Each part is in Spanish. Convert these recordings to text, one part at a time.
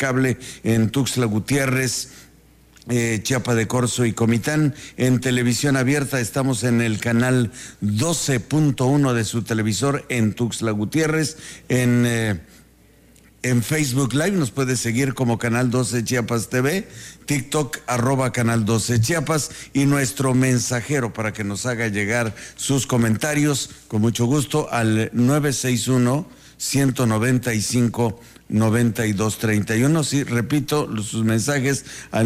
cable en Tuxtla Gutiérrez, Chiapa de Corzo y Comitán. En televisión abierta estamos en el canal 12.1 de su televisor en Tuxtla Gutiérrez. En Facebook Live nos puede seguir como Canal 12 Chiapas TV, TikTok @Canal 12 Chiapas, y nuestro mensajero para que nos haga llegar sus comentarios, con mucho gusto, al 961-195-9231. Sí, repito, sus mensajes al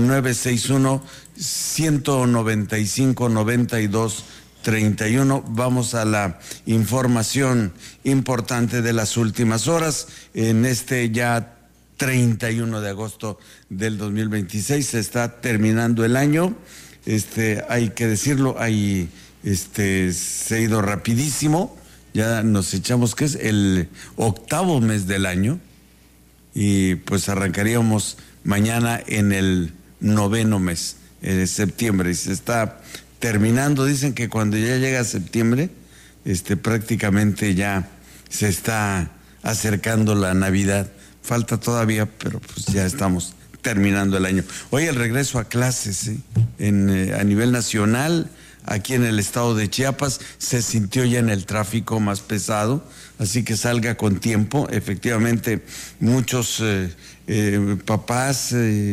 961-195-9231. Vamos a la información importante de las últimas horas. En este ya 31 de agosto del 2026 se está terminando el año. Hay que decirlo, se ha ido rapidísimo. Ya nos echamos, ¿qué es? El 8º mes del año. Y pues arrancaríamos mañana en el 9º mes, septiembre, y se está terminando. Dicen que cuando ya llega septiembre, prácticamente ya se está acercando la Navidad. Falta todavía, pero pues ya estamos terminando el año. Hoy el regreso a clases, a nivel nacional, aquí en el estado de Chiapas, se sintió ya en el tráfico más pesado, así que salga con tiempo. Efectivamente, muchos papás,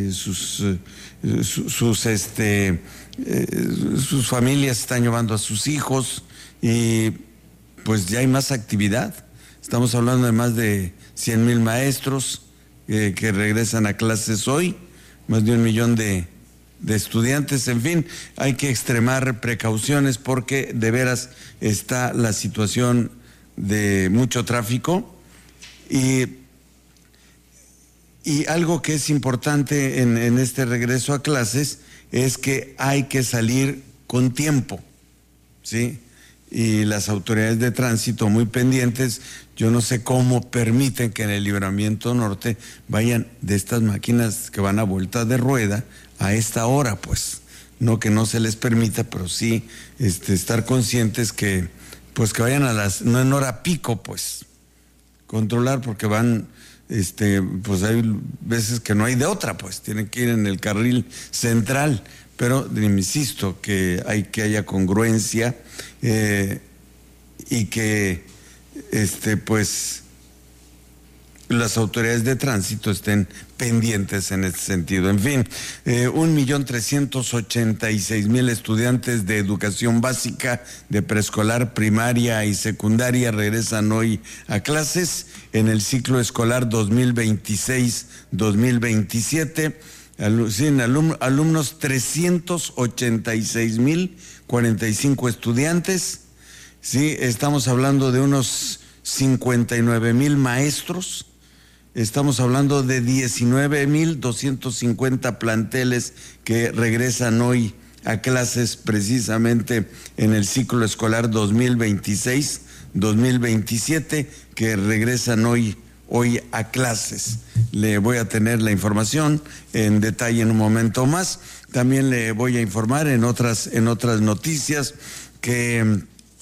sus familias están llevando a sus hijos y pues ya hay más actividad. Estamos hablando de más de 100,000 maestros que regresan a clases hoy, más de 1 millón de estudiantes. En fin, hay que extremar precauciones porque de veras está la situación de mucho tráfico. Y algo que es importante en este regreso a clases es que hay que salir con tiempo, ¿sí? Y las autoridades de tránsito muy pendientes. Yo no sé cómo permiten que en el Libramiento Norte vayan de estas máquinas que van a vuelta de rueda a esta hora, pues. No que no se les permita, pero sí estar conscientes que vayan no en hora pico, pues. Controlar, porque van, pues hay veces que no hay de otra, pues. Tienen que ir en el carril central. Pero insisto que haya congruencia y que pues las autoridades de tránsito estén pendientes en este sentido. En fin, 1,386,000 estudiantes de educación básica, de preescolar, primaria y secundaria regresan hoy a clases en el ciclo escolar 2026-2027. Alumnos 386,045 estudiantes. Sí, estamos hablando de unos 59,000 maestros. Estamos hablando de 19,250 planteles que regresan hoy a clases precisamente en el ciclo escolar 2026-2027, que regresan hoy a clases. Le voy a tener la información en detalle en un momento más. También le voy a informar en otras noticias que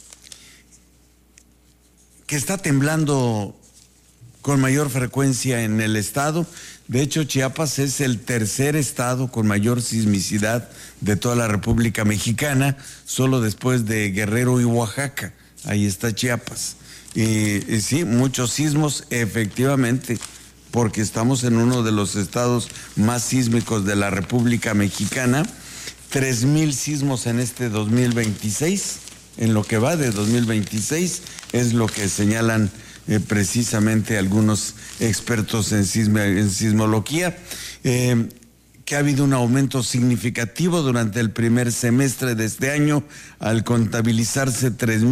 está temblando con mayor frecuencia en el estado. De hecho, Chiapas es el tercer estado con mayor sismicidad de toda la República Mexicana, solo después de Guerrero y Oaxaca. Ahí está Chiapas. Y sí, muchos sismos, efectivamente, porque estamos en uno de los estados más sísmicos de la República Mexicana. 3,000 sismos en este 2026, en lo que va de 2026, es lo que señalan precisamente algunos expertos en sismología. Que ha habido un aumento significativo durante el primer semestre de este año, al contabilizarse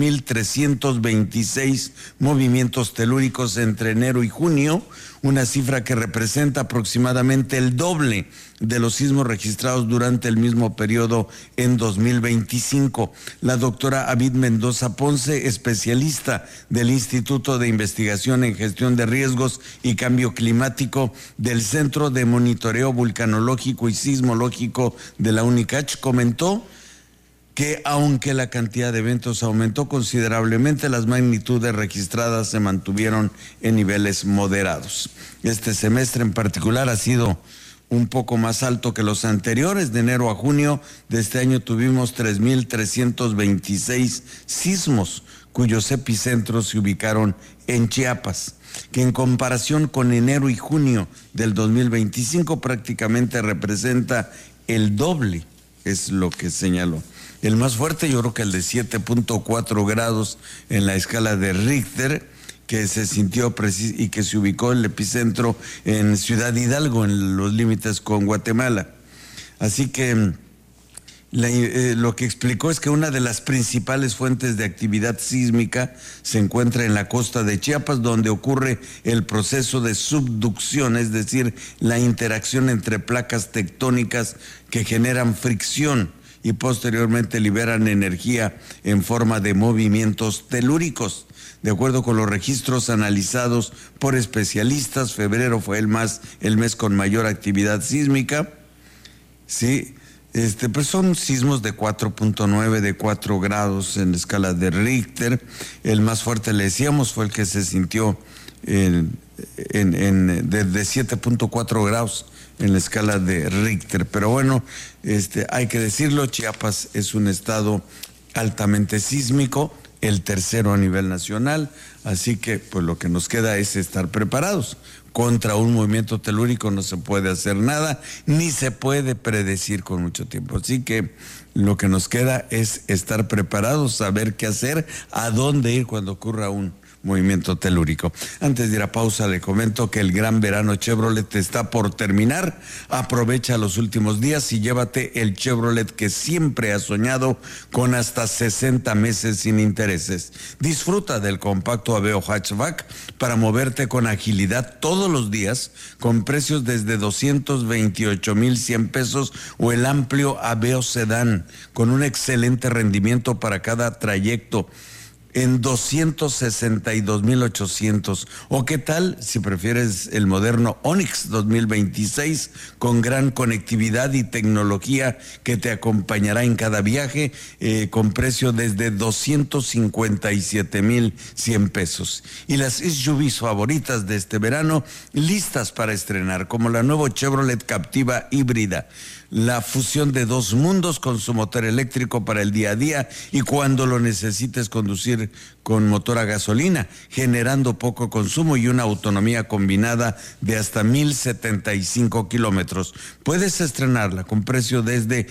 3,326 movimientos telúricos entre enero y junio, una cifra que representa aproximadamente el doble de los sismos registrados durante el mismo periodo en 2025. La doctora Avid Mendoza Ponce, especialista del Instituto de Investigación en Gestión de Riesgos y Cambio Climático del Centro de Monitoreo Vulcanológico y Sismológico de la UNICACH, comentó que aunque la cantidad de eventos aumentó considerablemente, las magnitudes registradas se mantuvieron en niveles moderados. Este semestre en particular ha sido un poco más alto que los anteriores. De enero a junio de este año tuvimos 3.326 sismos, cuyos epicentros se ubicaron en Chiapas, que en comparación con enero y junio del 2025 prácticamente representa el doble, es lo que señaló. El más fuerte, yo creo que el de 7.4 grados en la escala de Richter, que se sintió y que se ubicó el epicentro en Ciudad Hidalgo, en los límites con Guatemala. Así que lo que explicó es que una de las principales fuentes de actividad sísmica se encuentra en la costa de Chiapas, donde ocurre el proceso de subducción, es decir, la interacción entre placas tectónicas que generan fricción y posteriormente liberan energía en forma de movimientos telúricos. De acuerdo con los registros analizados por especialistas, febrero fue el mes con mayor actividad sísmica. Sí, pues son sismos de 4.9, de 4 grados en escala de Richter. El más fuerte, le decíamos, fue el que se sintió de 7.4 grados en la escala de Richter. Pero bueno, hay que decirlo, Chiapas es un estado altamente sísmico, el tercero a nivel nacional, así que pues lo que nos queda es estar preparados. Contra un movimiento telúrico no se puede hacer nada, ni se puede predecir con mucho tiempo. Así que lo que nos queda es estar preparados, saber qué hacer, a dónde ir cuando ocurra un movimiento telúrico. Antes de ir a pausa, le comento que el gran verano Chevrolet está por terminar. Aprovecha los últimos días y llévate el Chevrolet que siempre has soñado, con hasta 60 meses sin intereses. Disfruta del compacto Aveo hatchback para moverte con agilidad todos los días, con precios desde 228,100 pesos, o el amplio Aveo sedán con un excelente rendimiento para cada trayecto en 262,800. O qué tal si prefieres el moderno Onix 2026 con gran conectividad y tecnología que te acompañará en cada viaje, con precio desde 257,100 pesos. Y las SUVs favoritas de este verano listas para estrenar, como la nueva Chevrolet Captiva híbrida, la fusión de dos mundos con su motor eléctrico para el día a día y cuando lo necesites conducir con motor a gasolina, generando poco consumo y una autonomía combinada de hasta 1,075 kilómetros. Puedes estrenarla con precio desde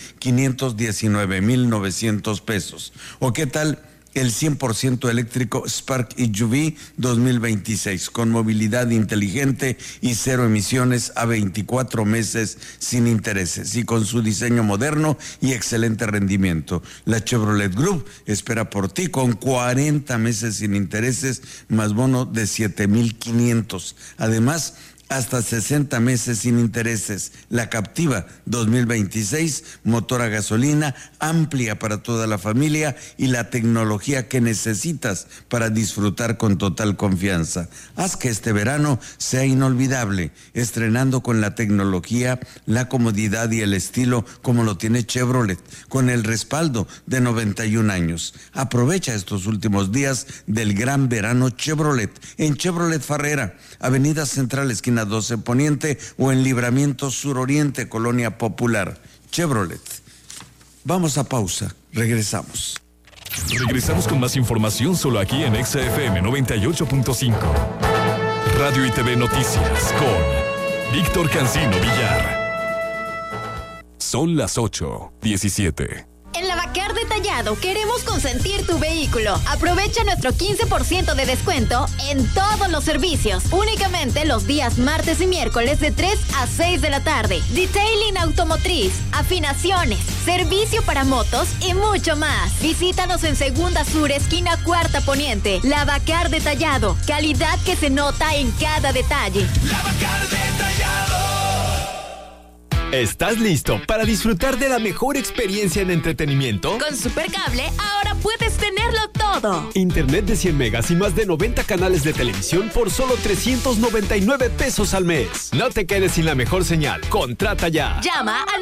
519,900 pesos. ¿O qué tal el 100% eléctrico Spark SUV 2026 con movilidad inteligente y cero emisiones a 24 meses sin intereses y con su diseño moderno y excelente rendimiento? La Chevrolet Group espera por ti con 40 meses sin intereses más bono de 7,500. Además, hasta 60 meses sin intereses. La Captiva 2026, motor a gasolina, amplia para toda la familia y la tecnología que necesitas para disfrutar con total confianza. Haz que este verano sea inolvidable, estrenando con la tecnología, la comodidad y el estilo como lo tiene Chevrolet, con el respaldo de 91 años. Aprovecha estos últimos días del gran verano Chevrolet en Chevrolet Farrera, Avenida Central, esquina 12 Poniente, o en Libramiento Suroriente, Colonia Popular. Chevrolet. Vamos a pausa, regresamos. Regresamos con más información solo aquí en XFM 98.5. Radio y TV Noticias con Víctor Cancino Villar. Son las 8:17. En Lavacar Detallado queremos consentir tu vehículo. Aprovecha nuestro 15% de descuento en todos los servicios. Únicamente los días martes y miércoles de 3 a 6 de la tarde. Detailing automotriz, afinaciones, servicio para motos y mucho más. Visítanos en Segunda Sur, esquina Cuarta Poniente. Lavacar Detallado. Calidad que se nota en cada detalle. Lavacar Detallado. ¿Estás listo para disfrutar de la mejor experiencia en entretenimiento? Con Supercable ahora puedes tenerlo todo. Internet de 100 megas y más de 90 canales de televisión por solo 399 pesos al mes. No te quedes sin la mejor señal. Contrata ya. Llama al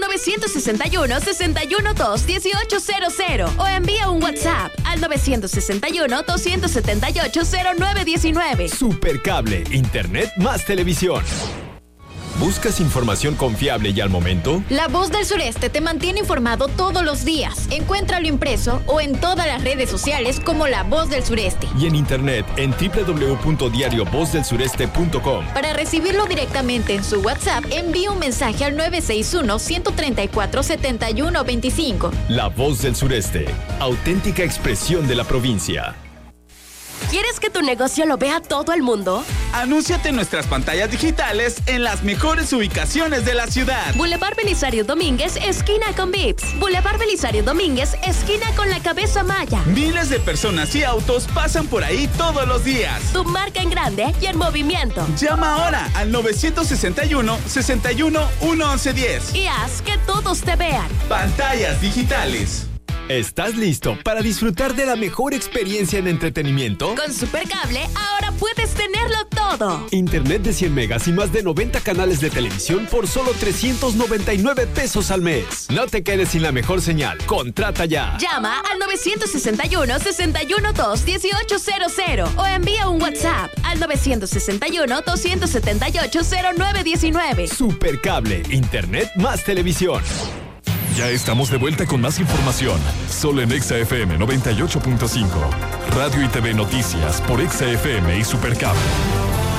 961-612-1800 o envía un WhatsApp al 961-278-0919. Supercable, Internet más televisión. ¿Buscas información confiable y al momento? La Voz del Sureste te mantiene informado todos los días. Encuéntralo impreso o en todas las redes sociales como La Voz del Sureste. Y en internet en www.diariovozdelsureste.com. Para recibirlo directamente en su WhatsApp, envíe un mensaje al 961-134-7125. La Voz del Sureste, auténtica expresión de la provincia. ¿Quieres que tu negocio lo vea todo el mundo? Anúnciate en nuestras pantallas digitales en las mejores ubicaciones de la ciudad. Boulevard Belisario Domínguez, esquina con Vips. Boulevard Belisario Domínguez, esquina con la Cabeza Maya. Miles de personas y autos pasan por ahí todos los días. Tu marca en grande y en movimiento. Llama ahora al 961-61-11110. Y haz que todos te vean. Pantallas digitales. ¿Estás listo para disfrutar de la mejor experiencia en entretenimiento? Con Supercable ahora puedes tenerlo todo. Internet de 100 megas y más de 90 canales de televisión por solo 399 pesos al mes. No te quedes sin la mejor señal. Contrata ya. Llama al 961-612-1800 o envía un WhatsApp al 961-278-0919. Supercable, Internet más televisión. Ya estamos de vuelta con más información, solo en Exa FM 98.5. Radio y TV Noticias por Exa FM y Supercable.